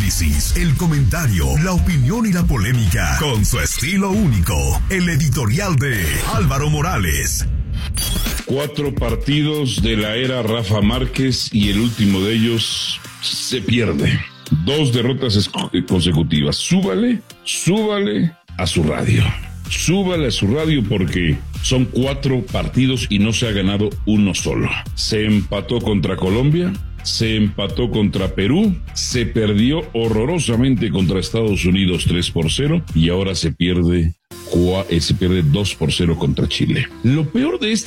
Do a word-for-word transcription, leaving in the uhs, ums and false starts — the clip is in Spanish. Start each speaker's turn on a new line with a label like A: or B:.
A: análisis, el comentario, la opinión y la polémica, con su estilo único, el editorial de Álvaro Morales.
B: Cuatro partidos de la era Rafa Márquez y el último de ellos se pierde. Dos derrotas consecutivas. Súbale, súbale a su radio. Súbale a su radio porque son cuatro partidos y no se ha ganado uno solo. Se empató contra Colombia, se empató contra Perú, se perdió horrorosamente contra Estados Unidos tres por cero y ahora se pierde, se pierde dos por cero contra Chile. Lo peor de este